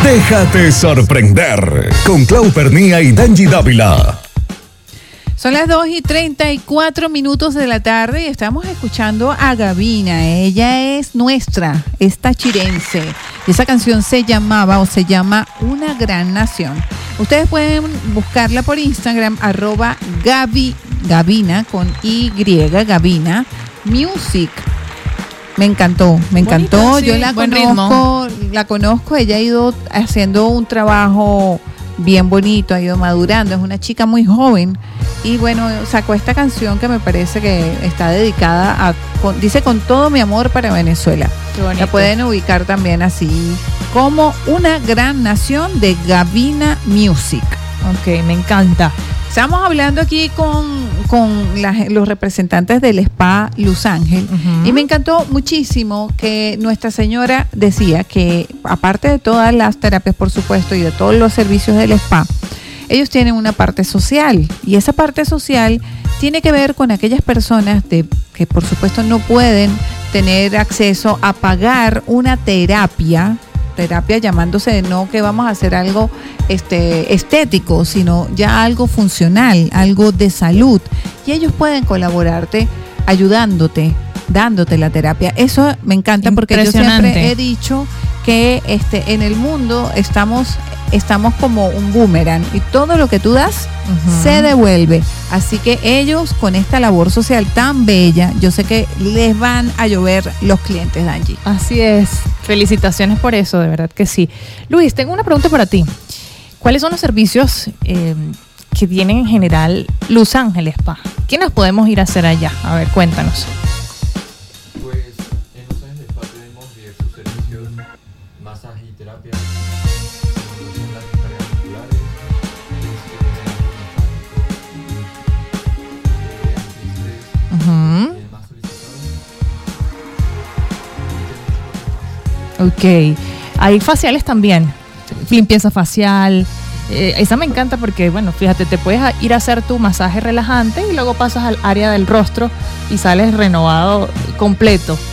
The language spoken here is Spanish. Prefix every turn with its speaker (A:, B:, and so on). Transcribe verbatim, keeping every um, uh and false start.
A: Déjate sorprender con Clau Pernía y Dangy Dávila.
B: Son las dos y treinta y cuatro minutos de la tarde y estamos escuchando a Gavina. Ella es nuestra, es tachirense. Esa canción se llamaba o se llama Una Gran Nación. Ustedes pueden buscarla por Instagram, arroba Gavi, Gavina con Y, Gavina Music. Me encantó, me encantó. Bonita, sí, yo la conozco, ritmo. la conozco. Ella ha ido haciendo un trabajo bien bonito, ha ido madurando. Es una chica muy joven y bueno, sacó esta canción que me parece que está dedicada a, con, dice con todo mi amor para Venezuela. La pueden ubicar también así como Una Gran Nación de Gavina Music.
C: Ok, me encanta.
B: Estamos hablando aquí con, con la, los representantes del Spa Luz Ángel uh-huh. y me encantó muchísimo que Nuestra Señora decía que aparte de todas las terapias, por supuesto, y de todos los servicios del spa, ellos tienen una parte social y esa parte social tiene que ver con aquellas personas de, que por supuesto no pueden tener acceso a pagar una terapia terapia llamándose no que vamos a hacer algo este estético, sino ya algo funcional, algo de salud, y ellos pueden colaborarte ayudándote, dándote la terapia. Eso me encanta porque yo siempre he dicho que este en el mundo estamos estamos como un boomerang y todo lo que tú das uh-huh. se devuelve. Así que ellos con esta labor social tan bella, yo sé que les van a llover los clientes, Angie.
C: Así es. Felicitaciones por eso, de verdad que sí. Luis, tengo una pregunta para ti. ¿Cuáles son los servicios eh, que tienen en general Luz Ángel Spa? ¿Qué nos podemos ir a hacer allá? A ver, cuéntanos.
D: Pues en Luz Ángel Spa tenemos diversos servicios, masaje y terapia.
C: Uh-huh. Ok, hay faciales también, limpieza facial, eh, esa me encanta porque, bueno, fíjate, te puedes ir a hacer tu masaje relajante y luego pasas al área del rostro y sales renovado completo.